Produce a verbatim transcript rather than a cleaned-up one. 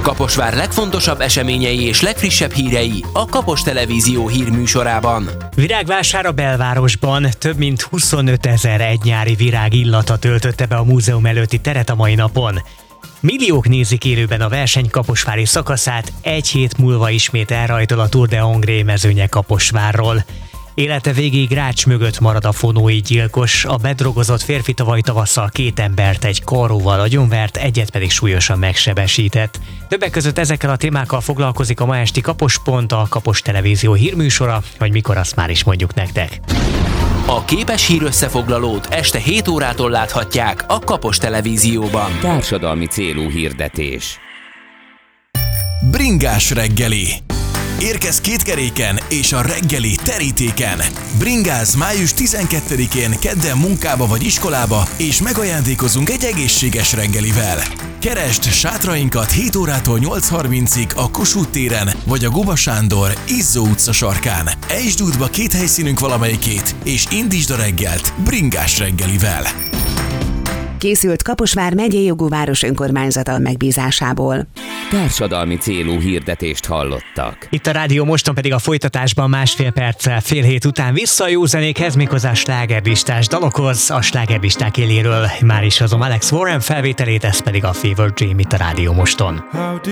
Kaposvár legfontosabb eseményei és legfrissebb hírei a Kapos Televízió hírműsorában. Virágvásár a belvárosban. Több mint huszonöt ezer egynyári virág illata töltötte be a múzeum előtti teret a mai napon. Milliók nézik élőben a verseny kaposvári szakaszát, egy hét múlva ismét elrajtol a Tour de Hongrie mezőnye Kaposvárról. Élete végéig rács mögött marad a fonói gyilkos, a bedrogozott férfi tavaly tavasszal két embert egy karróval agyonvert, egyet pedig súlyosan megsebesített. Többek között ezekkel a témákkal foglalkozik a ma esti Kapospont, a Kapos Televízió hírműsora, hogy mikor azt már is mondjuk nektek. A képes hír összefoglalót este hét órától láthatják a Kapos Televízióban. Társadalmi célú hirdetés. Bringás reggeli. Érkezz két keréken és a reggeli terítéken. Bringáz május tizenkettedikén kedden munkába vagy iskolába, és megajándékozunk egy egészséges reggelivel. Keresd sátrainkat hét órától nyolc harmincig a Kossuth téren, vagy a Guba Sándor Izzó utca sarkán. Ejtsd útba két helyszínünk valamelyikét, és indítsd a reggelt Bringás reggelivel. Készült Kaposvár megyei jogú város önkormányzata megbízásából. Társadalmi célú hirdetést hallottak. Itt a Rádió Moston pedig a folytatásban másfél perccel fél hét után vissza a jó zenékhez, méghozzá a slágerlistás dalokhoz, a slágerlisták éléről. Már is hozom Alex Warren felvételét, ez pedig a Fever Dream itt a Rádió Moston.